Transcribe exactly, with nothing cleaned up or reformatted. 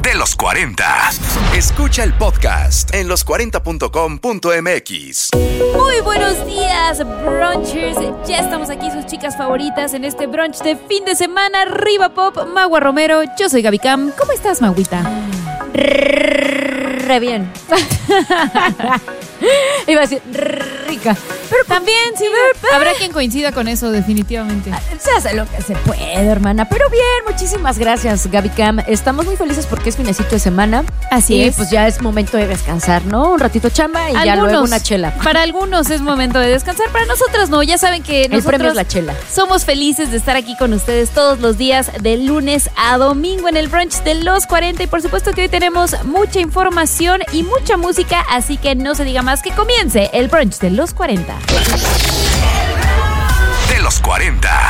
de los cuarenta. Escucha el podcast en los cuarenta punto com punto m x. Muy buenos días, brunchers. Ya estamos aquí, sus chicas favoritas, en este brunch de fin de semana. Riva Pop, Magua Romero. Yo soy Gaby Cam. ¿Cómo estás, Maguita? Re bien. Iba a decir rica. Pero también, sí, habrá quien coincida con eso, definitivamente. Se hace lo que se puede, hermana. Pero bien, muchísimas gracias, Gaby Cam. Estamos muy felices porque es finecito de semana. Así y es. pues ya es momento de descansar, ¿no? Un ratito chamba y Algunos, ya luego una chela. Para algunos es momento de descansar, para nosotras no. Ya saben que nosotros el premio es la chela. Somos felices de estar aquí con ustedes todos los días, de lunes a domingo en el brunch de los cuarenta. Y por supuesto que hoy tenemos mucha información y mucha música, así que no se diga más, que comience el brunch de los cuarenta. De los cuarenta.